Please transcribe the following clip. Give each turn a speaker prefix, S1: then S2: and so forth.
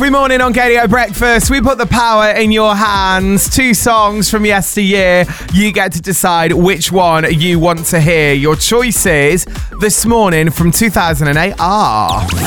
S1: Every morning on KDO Breakfast, we put the power in your hands. 2 songs from yesteryear. You get to decide which one you want to hear. Your choices this morning from 2008 are...